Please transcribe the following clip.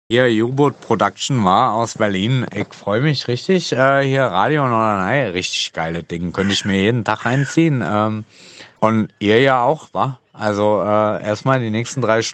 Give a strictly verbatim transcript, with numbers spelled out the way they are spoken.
Hier, U-Boot Production war aus Berlin. Ich freue mich richtig. Äh, hier Radio Norderney, richtig geile Ding. Könnte ich mir jeden Tag reinziehen. Ähm, und ihr ja auch, wa? Also äh, erstmal die nächsten drei